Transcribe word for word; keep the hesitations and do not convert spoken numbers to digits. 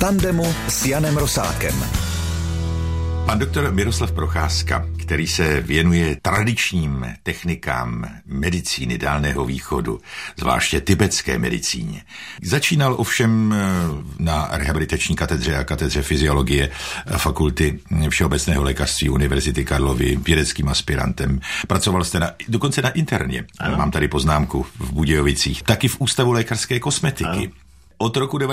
tandemu s Janem Rosátkem. Pan doktor Miroslav Procházka, který se věnuje tradičním technikám medicíny Dálného východu, zvláště tibetské medicíně. Začínal ovšem na rehabilitační katedře a katedře fyziologie fakulty všeobecného lékařství Univerzity Karlovy vědeckým aspirantem. Pracoval jste na, dokonce na interně, ano. Mám tady poznámku v Budějovicích, taky v Ústavu lékařské kosmetiky. Ano. Od roku